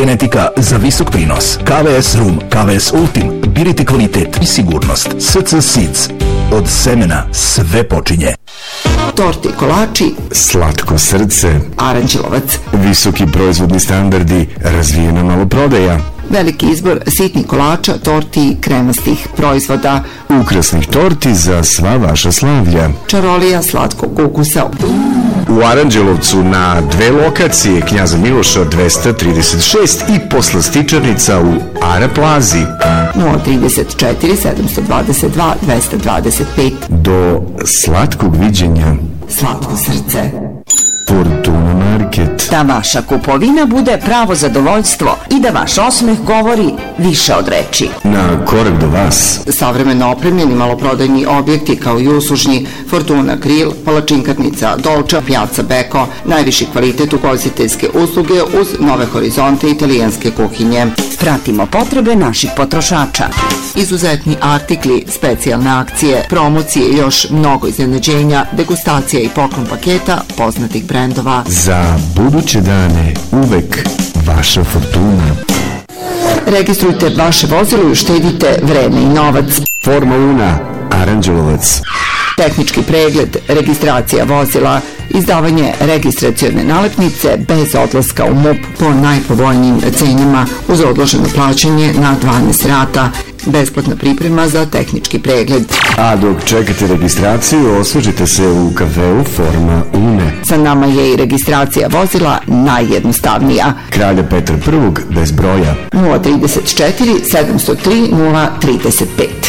Genetika za visok prinos. KVS Rum, KVS Ultim. Birite kvalitet i sigurnost. SC Seeds. Od semena sve počinje. Torte i kolači, slatko srce, Aranđelovac, visoki proizvodni standardi, razvijena maloprodaja, veliki izbor sitnih kolača, torti i kremastih proizvoda, ukrasnih torti za sva vaša slavlja, čarolija slatkog ukusa. U Aranđelovcu na 2 lokacije, Knjaza Miloša 236 i poslastičarnica u Ara Plazi 034 722 225. Do slatkog viđenja. Slatko srce. Fortuna Market. Da vaša kupovina bude pravo zadovoljstvo i da vaš osmeh govori više od reči. Na korak do vas. Savremeno opremljeni maloprodajni objekti kao i uslužni Fortuna Grill, palačinkarnica Dolča, Piazza Beko, najviši kvalitet ugostiteljske usluge uz nove horizonte italijanske kuhinje. Pratimo potrebe naših potrošača. Izuzetni artikli, specijalne akcije, promocije, još mnogo iznenađenja, degustacija i poklon paketa poznatih brendova. Za buduće dane uvek vaša Fortuna. Registrujte vaše vozilo i uštedite vreme i novac. Forma Una, Aranđelovac. Tehnički pregled, registracija vozila, izdavanje registracione nalepnice bez odlaska u MUP po najpovoljnijim cenama uz odloženo plaćanje na 12 rata. Besplatna priprema za tehnički pregled. A dok čekate registraciju, osvežite se u kafeu Forma Une. Sa nama je i registracija vozila najjednostavnija. Kralja Petra I bez broja. 034 703 035.